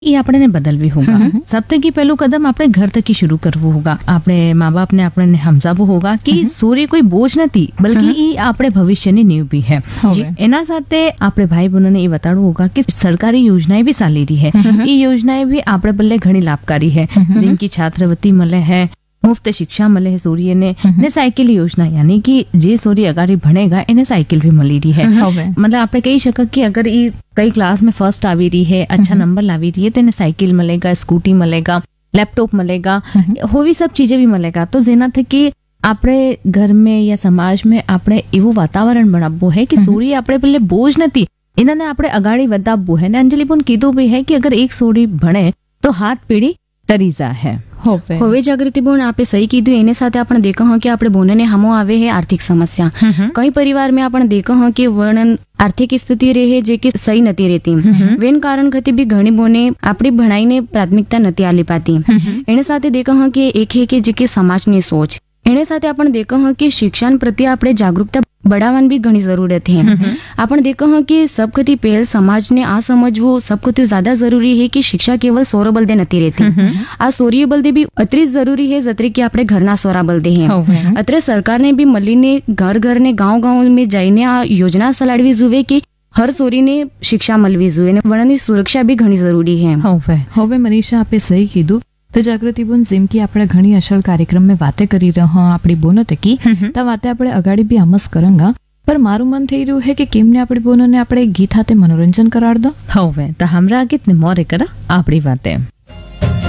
ये आपने बदलवी होगा। सबसे की पहलू कदम આપણે ઘર તકી શરૂ કરવું હોगा। આપણે મા બાપને આપણને સમજાવવું હોगा कि સૂર્ય કોઈ બોજ નથી, બલ્કि એ આપણે ભવિષ્યની નીંવ भी है। એના સાથે આપણે ભાઈ બહેનોને એ બતાડવું હોगा कि सरकारी योजनाएं भी चाली रही है। ये योजनाएं भी આપણે બદલે ઘણી લાભકારી है, जिनकी छात्रवृत्ति મળે है, मुफ्त शिक्षा મળે है सूर्य ने साइकिल योजना, यानी कि जे सूर्य अगाड़ी भणेगा એને साइकिल भी મળી રહી है। मतलब આપણે કહી શકીએ कि अगर ये कई क्लास में फर्स्ट आवी रही है, अच्छा नंबर लावी रही है, तो इन्हें साइकिल मिलेगा, स्कूटी मिलेगा, लैपटॉप मिलेगा, होवी सब चीजें भी मिलेगा। तो जेना थे कि આપણે घर में या समाज में આપણે એવું વાતાવરણ બનાવવું है कि सूर्य આપણે પેલે બોજ નથી, એને આપણે અગાડી વધાવવું है। ને અંજલિ પણ કીધું भी है कि अगर एक सूर्य ભણે तो हाथ पीढ़ी तरी जा है। હવે જાગૃતિ બોન આપે સહી કીધું। એને સાથે આપણે દેખો હા કે આપણે બોનને હામો આવે है आर्थिक समस्या। कई परिवार में આપણે દેખો હા કે વર્ણન आर्थिक स्थिति रहे जे कि सही नहीं रहती, वेन कारण खती भी घणी बोने आपणी भणाई ने प्राथमिकता नहीं आली पाती। एने साथे देखो हाँ कि एक है कि जे कि समाजनी सोच, एने साथे आपण देखो हाँ कि शिक्षण प्रति आपणे जागरूकता बढ़ावानी भी घणी जरूरत है। आपण देखो हाँ कि सब कती पहल समाज ने आ समझवू सब कती ज्यादा जरूरी है कि शिक्षा केवल सौर बलदे नहीं रहती, आ सौर्य बलदे भी अतरी जरूरी है जतरी कि आपणे घरना सौरा बलदे हैं। अतरे सरकार ने भी मलीने घर घर ने गांव में जाइने आ योजना चलाड़वी जुए कि हर सोरी ने शिक्षा मळवी जुए, वणनी सुरक्षा भी घणी जरूरी है। હવે મનીષા આપે સહી કીધું। તો જાગૃતિ બોન જેમ કે આપણે ઘણી અસલ કાર્યક્રમ में વાતે કરી રહ્યા આપણી બોનો તકી તા વાતે આપણે અગાડી બી આમસ કરંગા। पर मारू मन થઈ રહ્યું है कि કેમને આપણી બોનોને આપણે ગીત હાથે મનોરંજન કરાડ દો। હવે તો हमरा गीत ने मोरे करा આપણી વાતે।